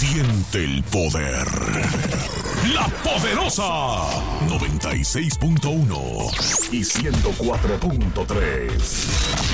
Siente el poder. La Poderosa 96.1 y 104.3.